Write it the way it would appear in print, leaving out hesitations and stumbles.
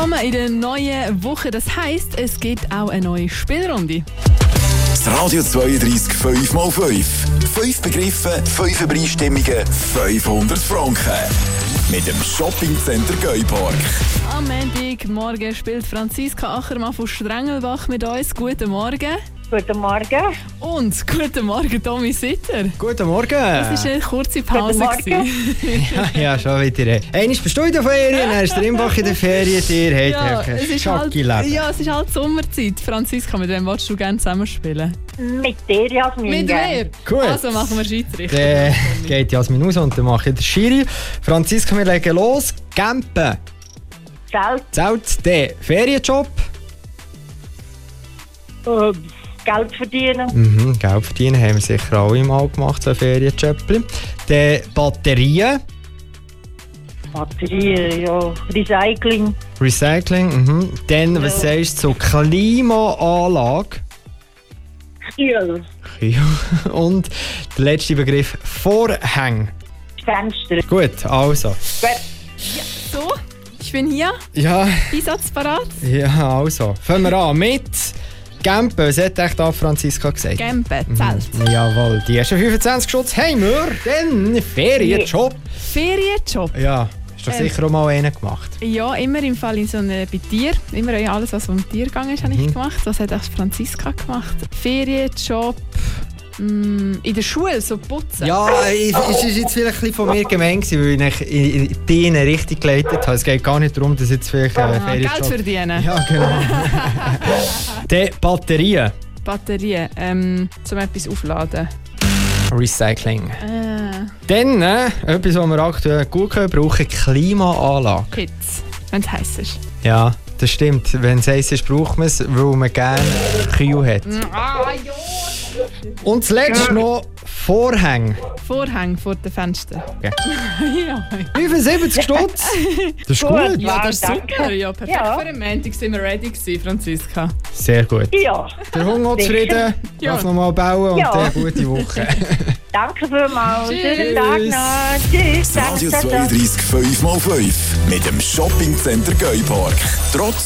willkommen in der neuen Woche. Das heisst, es gibt auch eine neue Spielrunde. Das Radio 32 5x5. 5 Begriffe, 5 Übereinstimmungen, 500 Franken. Mit dem Shoppingcenter Geupark. Am Montagmorgen spielt Franziska Achermann von Strengelbach mit uns. Guten Morgen. Guten Morgen. Und guten Morgen, Tommy Sitter. Guten Morgen. Das war eine kurze Pause. ja, schon wieder. Einmal bist du in der Ferien, dann ist der Imbach in der Ferien. Dir hat es ist halt Sommerzeit. Franziska, mit wem willst du gerne zusammenspielen? Mit dir, Jasmin. Mit mir? Gut. Also machen wir Schiedsrichter. Dann geht Jasmin raus und dann mache ich den Schiri. Franziska, wir legen los. Campen. Zelt. Der Ferienjob. Geld verdienen. Geld verdienen haben wir sicher alle mal gemacht, so Ferienjobchen. Dann Batterien. Batterien, ja. Recycling. Dann, was sagst du zur Klimaanlage? Kühl. Und der letzte Begriff, Vorhänge. Fenster. Gut, also. So, ich bin hier. Ja. Einsatzbereit. Ja, also. Fangen wir an mit Campen. Was hat echt da Franziska gesagt? Campen, Zelt. Jawohl, die ersten 25 Schutz haben wir. Dann Ferienjob. Ferienjob. Ja, hast du sicher auch mal einen gemacht? Ja, immer im Fall in so bei Tier. Immer alles, was um Tier gegangen ist, habe ich gemacht. Was hat auch Franziska gemacht? Ferienjob. In der Schule, so putzen. Ja, es war jetzt vielleicht ein bisschen von mir gemein, weil ich in die Richtung geleitet habe. Es geht gar nicht darum, dass jetzt vielleicht Ferienjob... Geld verdienen. Ja, genau. Die Batterien. Batterien, zum etwas aufladen. Recycling. Dann, etwas, was wir aktuell gut können, brauchen Klimaanlage. Hitze, wenn es heiß ist. Ja, das stimmt. Wenn es heiß ist, braucht man es, weil man gerne Kühe hat. Und zuletzt noch Vorhänge. Vorhänge vor den Fenstern. Okay. Ja. 75 Stutz. Das ist gut. Ja, das ist super. Danke. Ja, perfekt. Ja. Für den Montag sind wir ready gewesen, Franziska. Sehr gut. Ja. Der Hunger zufrieden, Ja. darf nochmal bauen und Ja. eine gute Woche. Danke vielmals. Tschüss. Schönen Tag noch. Tschüss. Radio Danke. 32 5x5. Mit dem Shoppingcenter Geupark. Trotz